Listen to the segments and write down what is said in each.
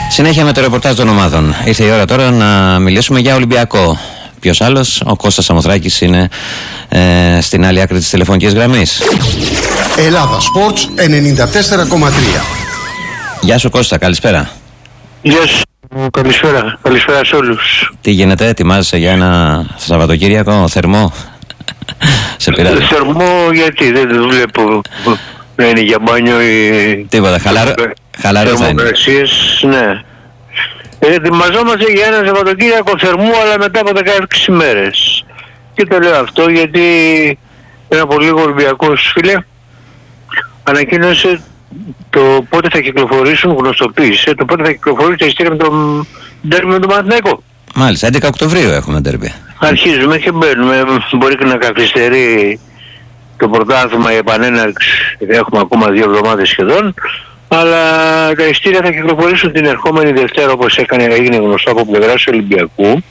Συνέχεια με το ρεπορτάζ των ομάδων. Ήρθε η ώρα τώρα να μιλήσουμε για Ολυμπιακό. Ποιος άλλος? Ο Κώστας Σαμοθράκης είναι στην άλλη άκρη της τηλεφωνικής γραμμής. Ελλάδα Sports 94,3. Γεια σου Κώστα, καλησπέρα. Γεια σου, καλησπέρα. Καλησπέρα σε όλους. Τι γίνεται, ετοιμάζεσαι για ένα Σαββατοκύριακο θερμό? Σε πειράζει? Θερμό γιατί δεν βλέπω να είναι για μπάνιο ή... Τίποτα, χαλαρό θα είναι. Ναι. Ετοιμαζόμαστε για ένα Σαββατοκύριακο θερμό, αλλά μετά από 16 μέρες. Και το λέω αυτό γιατί ένα πολύ λίγο Ολυμπιακός, φίλε, ανακοίνωσε το πότε θα κυκλοφορήσουν, γνωστοποίησε το πότε θα κυκλοφορήσουν τα ειστήρια με τον ντέρμπι με τον Παναθηναϊκό. Μάλιστα, 11 Οκτωβρίου έχουμε ντέρμπι. Αρχίζουμε και μπαίνουμε. Μπορεί και να καθυστερεί το πρωτάθλημα, η επανέναρξη, έχουμε ακόμα 2 εβδομάδες σχεδόν, αλλά τα ειστήρια θα κυκλοφορήσουν την ερχόμενη Δευτέρα, όπως έγινε γνωστό από πλευράς Ολυμπιακού,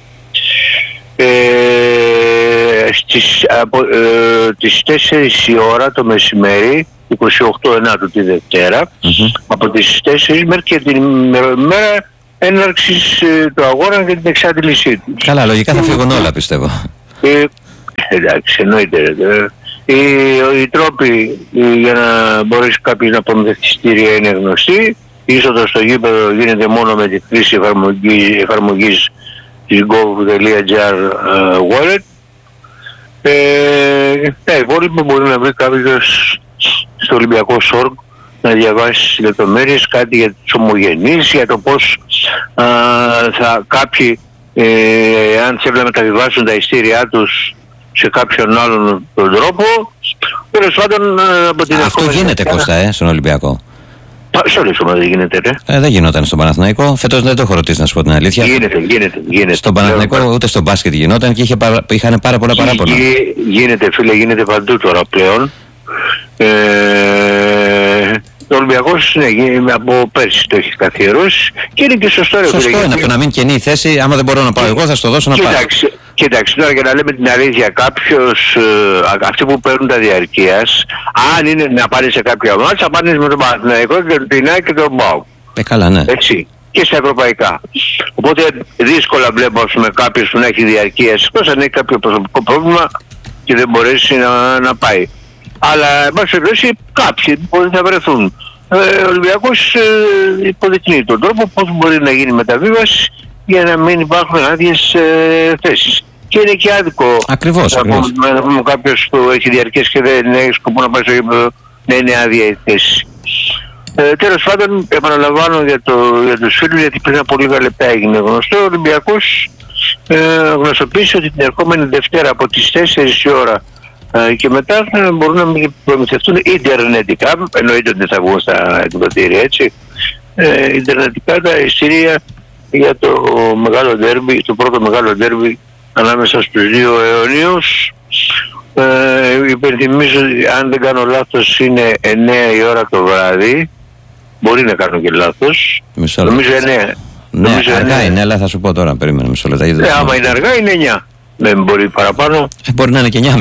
τις 4 η ώρα το μεσημέρι, 28 Ενάτου τη Δευτέρα, από τις 4 μέχρι και την ημέρα έναρξης του αγώνα και την εξάντλησή του. Καλά, λογικά θα φύγουν όλα, πιστεύω. Εντάξει, εννοείται. Οι τρόποι για να μπορέσει κάποιος να προμηθευτεί ειστήρια είναι γνωστοί. Η είσοδος στο γήπεδο γίνεται μόνο με τη χρήση εφαρμογής της gov.gr wallet. Τα υπόλοιπα μπορεί να βρει κάποιος στο Ολυμπιακό.org να διαβάσει τις λεπτομέρειες, κάτι για τους ομογενείς, για το πώς κάποιοι αν θέλουν να μεταβιβάσουν τα ειστήριά τους σε κάποιον άλλον τον τρόπο. Τέλος πάντων, από την αυτό γίνεται Κώστα, στον Ολυμπιακό. Σε όλες τις ομάδες γίνεται, δεν γινόταν στον Παναθηναϊκό. Φέτος δεν το έχω ρωτήσει, να σου πω την αλήθεια. Γίνεται. Στον Παναθηναϊκό ούτε στον μπάσκετ γινόταν και είχαν πάρα πολλά παράπονα. Γίνεται, φίλε, γίνεται παντού τώρα πλέον. Ο Ολυμπιακός από πέρσι το έχει καθιερώσει και είναι και σωστό. Σωστό είναι αυτό, να μην κενεί η θέση. Άμα δεν μπορώ να πάω εγώ, θα στο δώσω να πάω. Κοιτάξτε, τώρα για να λέμε την αλήθεια, κάποιος, αυτοί που παίρνουν τα διαρκείας, αν είναι να πάνε σε κάποια ομάδα, θα πάνε με τον Παναθηναϊκό και τον Πινάκη και τον ΠΑΟΚ. Καλά, ναι. Έτσι. Και στα ευρωπαϊκά. Οπότε δύσκολα βλέπω κάποιος που να έχει διαρκείας, εκτός αν έχει κάποιο προσωπικό πρόβλημα και δεν μπορέσει να πάει. Αλλά εν πάση περιπτώσει κάποιοι μπορεί να βρεθούν. Ο Ολυμπιακός υποδεικνύει τον τρόπο πώς μπορεί να γίνει μεταβίβαση για να μην υπάρχουν άδειες θέσεις. Και είναι και άδικο. Ακριβώς. Να πούμε κάποιος που έχει διαρκές και δεν έχει σκοπό να πάει στο γήπεδο να είναι άδεια η θέση. Τέλος πάντων, επαναλαμβάνω για τους φίλους, γιατί πριν από λίγα λεπτά έγινε γνωστό, ο Ολυμπιακός γνωστοποίησε ότι την ερχόμενη Δευτέρα από τις 4 η ώρα και μετά θα μπορούν να προμηθευτούν ιντερνετικά, εννοείται ότι δεν θα βγουν στα εκδοτήρια, έτσι, ιντερνετικά τα ειστήρια για το μεγάλο ντέρμπι, το πρώτο μεγάλο ντέρμπι ανάμεσα στους 2 αιωνίους. Υπενθυμίζω, αν δεν κάνω λάθος, είναι 9 η ώρα το βράδυ. Μπορεί να κάνω και λάθος. Νομίζω 9. Ναι, αργά είναι, αλλά θα σου πω τώρα, περίμενε μισό λεπτό. Άμα είναι αργά είναι 9. Δεν μπορεί παραπάνω. Μπορεί να είναι και 9.30.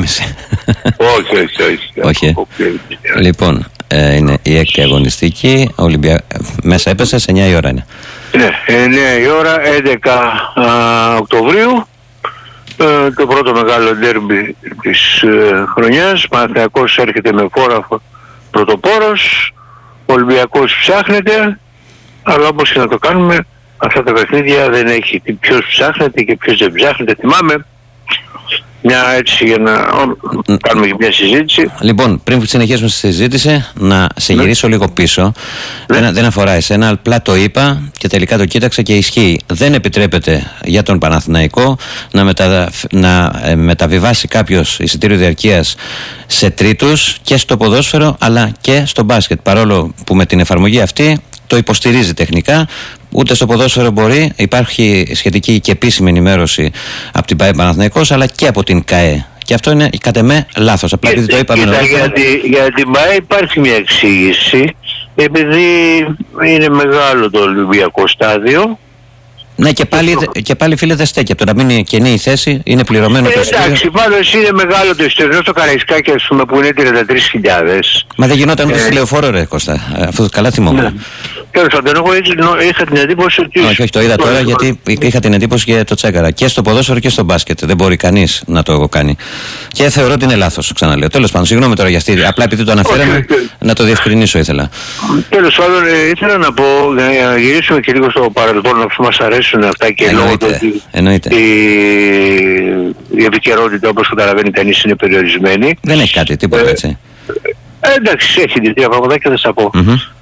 Όχι. Λοιπόν, είναι η έκτη αγωνιστική. Μέσα έπεσε, σε 9 η ώρα είναι. Ναι, 9 η ώρα, 11 Οκτωβρίου. Το πρώτο μεγάλο ντέρμπι της χρονιάς. Παναθηναϊκός έρχεται με φόρα πρωτοπόρος. Ο Ολυμπιακός ψάχνεται. Αλλά όπως και να το κάνουμε, αυτά τα παιχνίδια δεν έχει ποιος ψάχνεται και ποιος δεν ψάχνεται. Θυμάμαι μια έτσι για να κάνουμε και μια συζήτηση. Λοιπόν, πριν συνεχίσουμε στη συζήτηση, να σε γυρίσω λίγο πίσω. Δεν αφορά εσένα, απλά το είπα και τελικά το κοίταξα και ισχύει. Δεν επιτρέπεται για τον Παναθηναϊκό να μεταβιβάσει κάποιος εισιτήριο διαρκείας σε τρίτους και στο ποδόσφαιρο αλλά και στο μπάσκετ. Παρόλο που με την εφαρμογή αυτή το υποστηρίζει τεχνικά, ούτε στο ποδόσφαιρο μπορεί. Υπάρχει σχετική και επίσημη ενημέρωση από την ΠΑΕ Παναθηναϊκός αλλά και από την ΚΑΕ. Και αυτό είναι κατ' εμέ λάθος. Απλά επειδή το είπαμε νωρίτερα. Για την ΠΑΕ υπάρχει μια εξήγηση. Επειδή είναι μεγάλο το Ολυμπιακό στάδιο. Ναι, και πάλι φίλε δεν στέκει. Από το να μείνει κενή η θέση, είναι πληρωμένο το ειστήριο. Εντάξει, πάντως είναι μεγάλο το ειστήριο. Στο Καραϊσκάκι, ας πούμε, που είναι 33.000. Μα δεν γινόταν ούτε στη Λεωφόρο, ρε Κώστα. Αυτό καλά θυμόμαι. Τέλος πάντων, εγώ είχα την εντύπωση ότι... Όχι, το είδα τώρα γιατί είχα την εντύπωση και το τσέκαρα. Και στο ποδόσφαιρο και στο μπάσκετ. Δεν μπορεί κανείς να το κάνει. Και θεωρώ ότι είναι λάθος, ξαναλέω. Τέλος πάντων, συγγνώμη τώρα για αυτή. Απλά επειδή το αναφέραμε, να το διευκρινίσω ήθελα. Τέλος πάντων, ήθελα να πω, να γυρίσουμε και λίγο στο παρελθόν, αφού μας αρέσουν αυτά και λόγω του ότι η επικαιρότητα, όπως καταλαβαίνει κανείς, είναι περιορισμένη. Δεν έχει κάτι, τίποτα έτσι. Εντάξει, έχει δύο πραγματάκια, θα σας πω.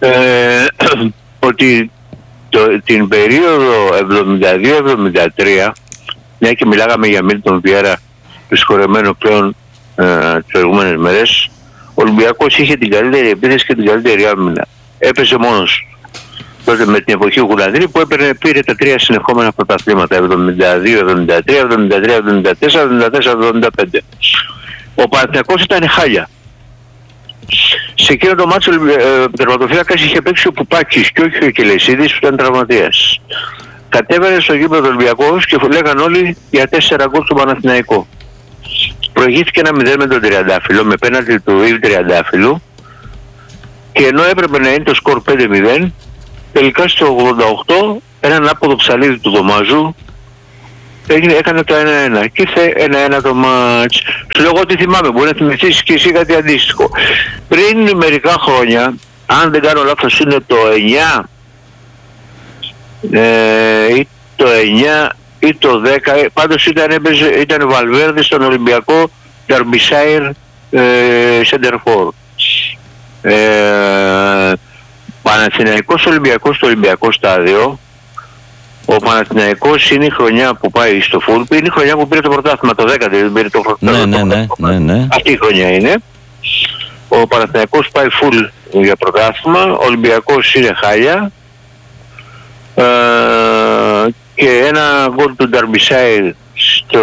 Ότι την περίοδο 72-73, μια και μιλάγαμε για Μίλτον Βιέρα, του συγχωρεμένου πλέον τις προηγούμενες μέρες, ο Ολυμπιακός είχε την καλύτερη επίθεση και την καλύτερη άμυνα. Έπαιζε μόνος τότε με την εποχή Γουλανδρή που πήρε τα 3 συνεχόμενα πρωταθλήματα, 72-73, 73-74, 74-75. Ο Παναθηναϊκός ήταν χάλια. Σε εκείνο το μάτσο τερματοφύλακας είχε παίξει ο Πουπάκης και όχι ο Κελεσίδης που ήταν τραυματίας. Κατέβαινε στο γήπεδο Ολυμπιακός και λέγαν όλοι για 4 γκολ στον Παναθηναϊκό. Προηγήθηκε 1-0 με τον Τριαντάφυλλο, με πέναλτι του Ιβ Τριαντάφυλλου, και ενώ έπρεπε να είναι το σκορ 5-0, τελικά στο 88 έναν άποδο ψαλίδι του Δωμάζου έκανε το 1-1 και ήρθε 1-1 το μάτς. Σου λέω ότι θυμάμαι, μπορεί να θυμηθείς και εσύ κάτι αντίστοιχο. Πριν μερικά χρόνια, αν δεν κάνω λάθος είναι το 9 ή το 9 ή το 10, πάντως ήταν ο Βαλβέρδη στον Ολυμπιακό Derbyshire Center For. Παναθηναϊκός Ολυμπιακός στο Ολυμπιακό στάδιο. Ο Παναθηναϊκός είναι η χρονιά που πάει στο Φούλπ, είναι η χρονιά που πήρε το πρωτάθλημα, το 10 δεν πήρε το πρωτάθλημα. Ναι. Αυτή η χρονιά είναι. Ο Παναθηναϊκός πάει φουλ για πρωτάθλημα, ο Ολυμπιακός είναι χάλια. Και ένα γκολ του Derbyshire στο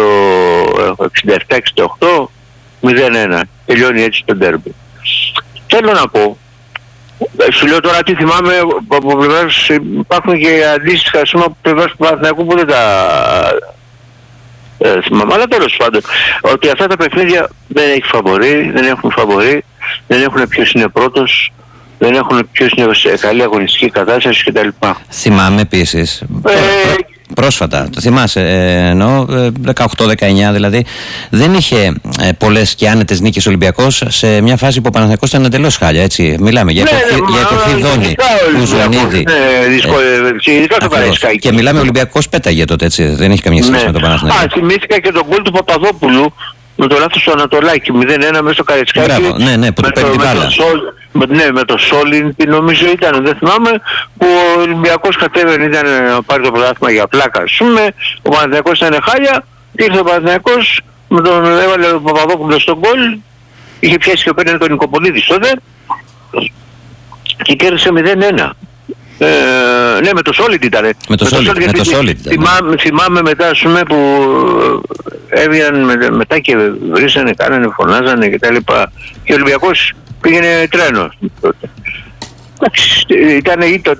67-68, 0-1. Τελειώνει έτσι το ντέρμπι. Θέλω να πω, σου λέω τώρα τι θυμάμαι από πλευράς, υπάρχουν και αντίστοιχα από πλευράς του Παναθηναϊκού που δεν τα θυμάμαι, αλλά τέλος πάντων, ότι αυτά τα παιχνίδια δεν έχει φαβορί, δεν έχουν ποιος είναι πρώτος, δεν έχουν ποιος είναι σε καλή αγωνιστική κατάσταση κτλ. Θυμάμαι επίσης, πρόσφατα, το θυμάσαι, εννοώ 18-19 δηλαδή, δεν είχε πολλές και άνετες νίκες Ολυμπιακός σε μια φάση που ο Παναθηναϊκός ήταν εντελώς χάλια, έτσι. Μιλάμε για εποχή Δόνη, Κουζονίδη. Και μιλάμε Ολυμπιακός πέταγε τότε, έτσι. Δεν έχει καμία σχέση με τον Παναθηναϊκό. Θυμήθηκα και τον γκολ του Παπαδόπουλου με το λάθος του Ανατολάκη, 0-1 μέσα στο Καραϊσκάκι. Μπράβο, ναι, που του παίρνει την μπάλα. Ναι, με το Σόλιν νομίζω ήταν, δεν θυμάμαι, που ο Ολυμπιακός κατέβαινε, ήταν να πάρει το πρωτάθλημα για πλάκα, ας πούμε. Ο Παναθηναϊκός ήταν χάλια, ήρθε ο Παναθηναϊκός, με τον έβαλε ο Παπαδόπουλο στον γκολ, είχε πιάσει και παίρνει τον Νικοπολίδη τότε και κέρδισε 0-1. Ναι, με το Solid ήτανε. Με το Solid. Θυμάμαι μετά, ας πούμε, που έβγαιναν μετά και βρίσανε, κάνανε, φωνάζανε κτλ. Και ο Ολυμπιακός πήγαινε τρένο. Ήταν ή το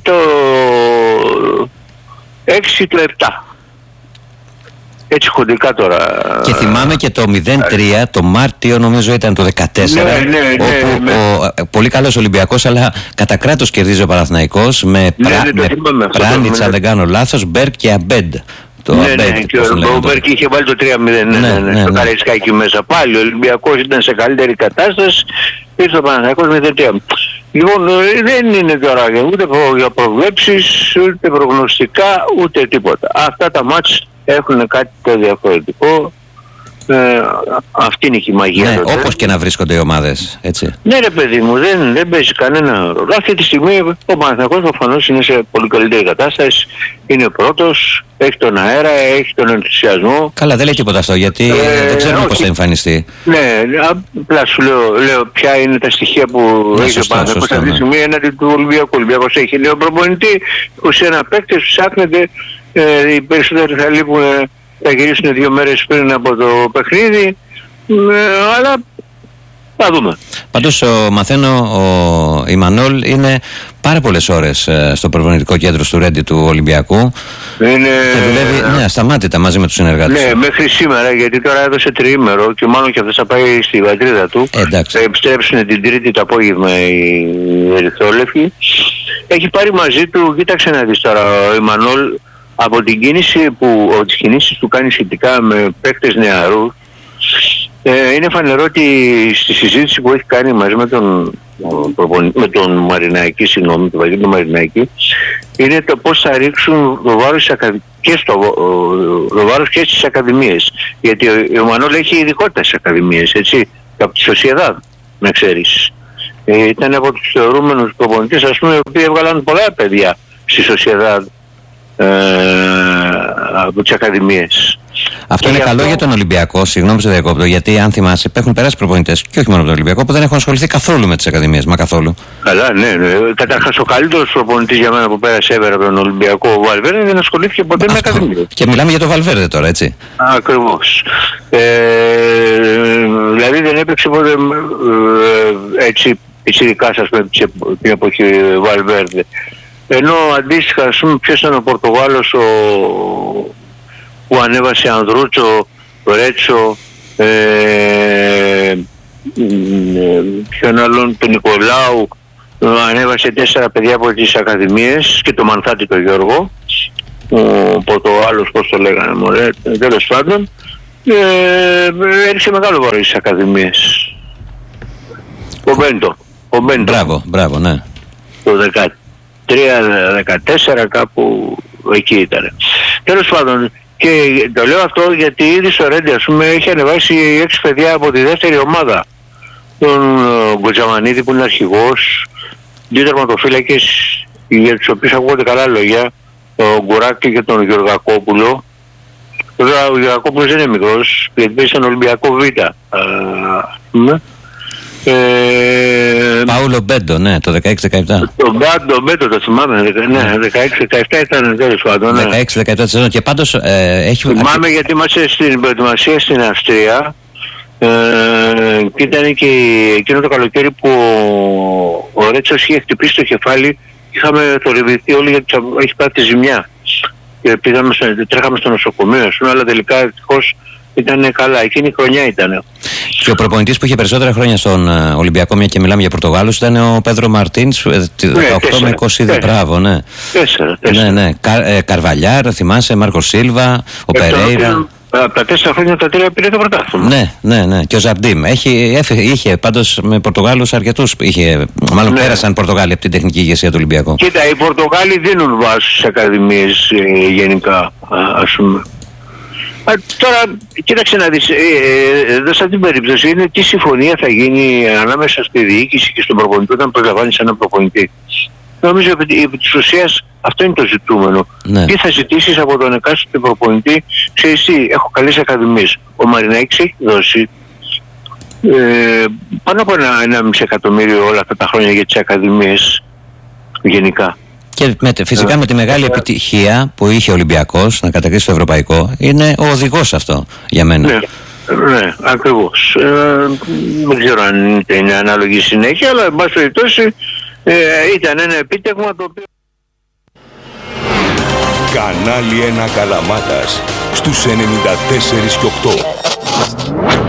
6 ή το 7. Έτσι χοντρικά τώρα. Και θυμάμαι και το 0-3, το Μάρτιο νομίζω ήταν το 14, όπου ο πολύ καλός Ολυμπιακός, αλλά κατά κράτος κερδίζει ο Παναθηναϊκός με Πράνιτς, αν δεν κάνω λάθος, Μπέρκ και Αμπέντ. Και ο Μπέρκ είχε βάλει το 3-0 στο Καραϊσκάκι μέσα. Πάλι ο Ολυμπιακός ήταν σε καλύτερη κατάσταση, ήρθε ο Παναθηναϊκός με 3. Λοιπόν, δεν είναι τώρα ούτε για προβλέψεις, ούτε προγνωστικά, ούτε τίποτα. Αυτά τα μάτς έχουν κάτι το διαφορετικό. Αυτή είναι και η μαγεία. Ναι, όπως και να βρίσκονται οι ομάδες, έτσι. Ναι ρε παιδί μου, δεν παίζει κανένα ρόλο. Αυτή τη στιγμή ο Παναθηναϊκός προφανώς είναι σε πολύ καλύτερη κατάσταση. Είναι πρώτος, έχει τον αέρα, έχει τον ενθουσιασμό. Καλά, δεν λέει τίποτα αυτό, γιατί δεν ξέρουμε πώς θα εμφανιστεί. Ναι, απλά σου λέω ποια είναι τα στοιχεία που έχει ο Παναθηναϊκός αυτή τη στιγμή έναντι του Ολυμπιακού. Ο Ολυμπιακός έχει νέο προπονητή, 21 παίκτες, ψάχνεται. Οι περισσότεροι θα λείπουν, θα γυρίσουν 2 μέρες πριν από το παιχνίδι, αλλά θα δούμε. Πάντως μαθαίνω ο Ιμανόλ είναι πάρα πολλές ώρες στο προπονητικό κέντρο του Ρέντι του Ολυμπιακού και δουλεύει ασταμάτητα μαζί με τους συνεργάτες. Ναι, μέχρι σήμερα, γιατί τώρα έδωσε τριήμερο και μάλλον και αυτός θα πάει στη πατρίδα του. Θα επιστρέψουν την Τρίτη το απόγευμα οι Ερυθρόλευκοι. έχει πάρει μαζί του, κοίταξε να δεις τώρα, ο Εμμανουέλ, από την κίνηση τις κινήσεις του κάνει σχετικά με παίκτες νεαρούς, είναι φανερό ότι στη συζήτηση που έχει κάνει μαζί με τον Μαρινάκη, τον Βαγγέλη Μαρινάκη, είναι το πώς θα ρίξουν το βάρος και στις ακαδημίες. Γιατί ο Εμμανουέλ έχει ειδικότητα στις ακαδημίες, έτσι, από τη Σοσιεδάδ, να ξέρεις. Ήταν από τους θεωρούμενους προπονητές, ας πούμε, οι οποίοι έβγαλαν πολλά παιδιά στη Σοσιεδάδ από τις ακαδημίες. Αυτό είναι καλό για τον Ολυμπιακό, συγγνώμη σε διακόπτω, γιατί αν θυμάσαι, έχουν περάσει προπονητές και όχι μόνο από τον Ολυμπιακό που δεν έχουν ασχοληθεί καθόλου με τις ακαδημίες, μα καθόλου. Καλά, ναι. Καταρχάς, ο καλύτερος προπονητής για μένα που πέρασε από τον Ολυμπιακό, ο Βαλβέρντε, δεν ασχολήθηκε ποτέ με ακαδημίες. Και μιλάμε για τον Βαλβέρντε τώρα, έτσι. Ακριβώς. Δηλαδή δεν έπαιξε ποτέ έτσι ειδικά, ας πούμε, την εποχή Βαλβέρντε. Ενώ αντίστοιχα, ας πούμε, ποιος ήταν ο Πορτογάλος που ανέβασε Ανδρούτσο, Ρέτσο, ποιον άλλον, τον Νικολάου, ανέβασε 4 παιδιά από τις ακαδημίες και το Μανθάτη τον Γιώργο, ο Πορτογάλος, πώς το λέγανε, μωρέ, τέλος πάντων, έριξε μεγάλο βάρος στις ακαδημίες. Ο Μπέντο. Μπράβο, ναι. Το 13-14 κάπου εκεί ήταν. Τέλος πάντων, και το λέω αυτό γιατί ήδη στο Ρέντι, ας πούμε, έχει ανεβάσει 6 παιδιά από τη δεύτερη ομάδα. Τον Γκοτζαμανίδη που είναι αρχηγός, 2 τερματοφύλακες για τους οποίους ακούγονται καλά λόγια, τον Γκουράκη και τον Γεωργακόπουλο. Βέβαια ο Γεωργακόπουλος δεν είναι μικρός, γιατί παίζει στον Ολυμπιακό Β. Πάουλο Μπέντο, ναι, το 16-17. Τον Μπέντο το θυμάμαι, ναι, 16-17 ήταν τέλος πάντων. 16-17 σεζόν και πάντως έχει... Θυμάμαι γιατί είμαστε στην προετοιμασία στην Αυστρία και ήταν και εκείνο το καλοκαίρι που ο Ρέτσος είχε χτυπήσει το κεφάλι, είχαμε θορυβηθεί όλοι γιατί έχει πάθει ζημιά. Και τρέχαμε στο νοσοκομείο, αλλά τελικά ευτυχώς ήταν καλά. Εκείνη η χρονιά ήταν. Και ο προπονητής που είχε περισσότερα χρόνια στον Ολυμπιακό, μια και μιλάμε για Πορτογάλους, ήταν ο Πέδρο Μαρτίνς, 18 με 22. Μπράβο, ναι. 4. Ναι. Καρβαλιάρ, θυμάσαι, Μάρκο Σίλβα, ο Περέιρα. Από τα 4 χρόνια τα 3 πήρε το πρωτάθλημα. Ναι. Και ο Ζαμπντίμ. Είχε πάντως με Πορτογάλους αρκετούς. Μάλλον πέρασαν Πορτογάλοι από την τεχνική ηγεσία του Ολυμπιακού. Κοίτα, οι Πορτογάλοι δίνουν βάση στις ακαδημίες γενικά, ας πούμε. Τώρα, κοίταξε να δεις, εδώ σε αυτήν την περίπτωση είναι τι συμφωνία θα γίνει ανάμεσα στη διοίκηση και στον προπονητή όταν προσλαμβάνεις έναν προπονητή. Νομίζω επί της ουσίας αυτό είναι το ζητούμενο. Ναι. Τι θα ζητήσεις από τον εκάστοτε προπονητή, ξέρεις τι, έχω καλές ακαδημίες. Ο Μαρινάκης έχει δώσει πάνω από 1,5 εκατομμύριο όλα αυτά τα χρόνια για τις ακαδημίες γενικά. Και φυσικά με τη μεγάλη επιτυχία που είχε ο Ολυμπιακός να κατακτήσει το ευρωπαϊκό, είναι ο οδηγός αυτό για μένα. Ναι, ακριβώς. Δεν ξέρω αν είναι ανάλογη συνέχεια, αλλά εν πάση περιπτώσει ήταν ένα επίτευγμα το οποίο... Κανάλι 1 Καλαμάτας στους 94 και 8.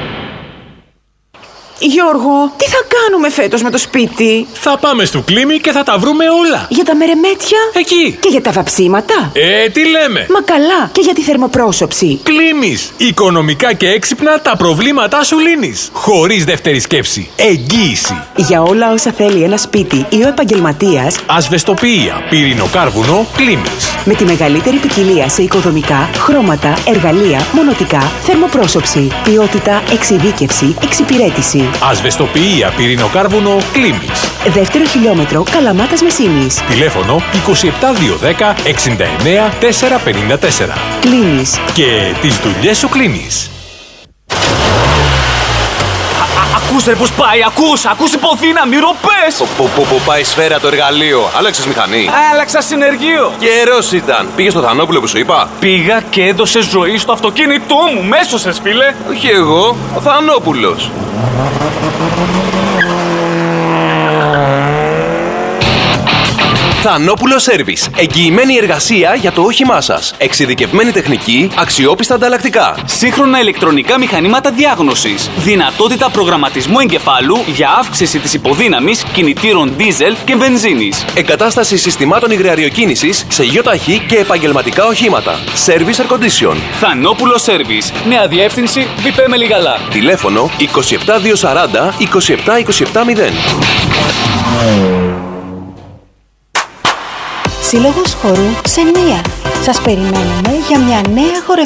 Γιώργο, τι θα κάνουμε φέτος με το σπίτι? Θα πάμε στο Κλίμι και θα τα βρούμε όλα. Για τα μερεμέτια? Εκεί. Και για τα βαψίματα? Τι λέμε? Μα καλά, και για τη θερμοπρόσωψη. Κλίμις. Οικονομικά και έξυπνα τα προβλήματά σου λύνεις. Χωρίς δεύτερη σκέψη. Εγγύηση. Για όλα όσα θέλει ένα σπίτι ή ο επαγγελματίας, ασβεστοποιία, πυρηνοκάρβουνο, Κλίμις. Με τη μεγαλύτερη ποικιλία σε οικοδομικά, χρώματα, εργαλεία, μονοτικά, θερμοπρόσωψη, ποιότητα, εξειδίκευση, εξυπηρέτηση. Ασβεστοποιία, πυρηνοκάρβουνο, Κλίμις. Δεύτερο χιλιόμετρο, Καλαμάτας Μεσίνης. Τηλέφωνο 27210 69 454. Κλίμις. Και τις δουλειές σου κλείνεις. Ακούς ρε πως πάει, ακούς υποδύναμη, ροπές! Που πάει σφαίρα το εργαλείο. Άλλαξες μηχανή? Άλλαξα συνεργείο. Καιρός ήταν. Πήγες στο Θανόπουλο που σου είπα? Πήγα και έδωσε ζωή στο αυτοκίνητό μου. Μέσωσες φίλε. Όχι εγώ, ο Θανόπουλος. Θανόπουλο Σέρβις. Εγγυημένη εργασία για το όχημά σας. Εξειδικευμένη τεχνική, αξιόπιστα ανταλλακτικά. Σύγχρονα ηλεκτρονικά μηχανήματα διάγνωσης. Δυνατότητα προγραμματισμού εγκεφάλου για αύξηση της υποδύναμης κινητήρων δίζελ και βενζίνης. Εγκατάσταση συστημάτων υγραεριοκίνησης σε ΙΟΤΑΧΗ και επαγγελματικά οχήματα. Service Air Condition. Θανόπουλο Σέρβις. Νέα διεύθυνση Βιπέ Μελιγαλά. Τηλέφωνο 27240 27270. Σύλλογος χορού Ξενία. Σας περιμένουμε για μια νέα χορευτική